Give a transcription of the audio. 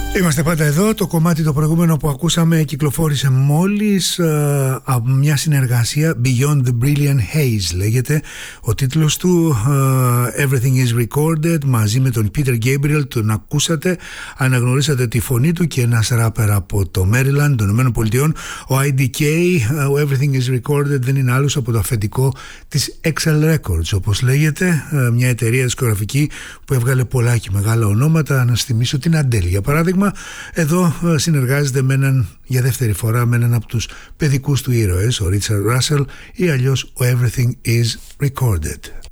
Είμαστε πάντα εδώ. Το κομμάτι το προηγούμενο που ακούσαμε κυκλοφόρησε μόλις από μια συνεργασία, Beyond the Brilliant Haze λέγεται ο τίτλος του. Everything is Recorded, μαζί με τον Peter Gabriel. Τον ακούσατε, αναγνωρίσατε τη φωνή του, και ένας ράπερ από το Maryland των Ηνωμένων Πολιτειών, ο IDK. Ο Everything is Recorded δεν είναι άλλος από το αφεντικό της Excel Records, όπως λέγεται, μια εταιρεία δισκογραφική που έβγαλε πολλά και μεγάλα ονόματα. Να θυμίσω την Adele για παράδειγμα. Εδώ συνεργάζεται με έναν, για δεύτερη φορά, με έναν από τους παιδικούς του ήρωες, ο Richard Russell, ή αλλιώς ο Everything is Recorded.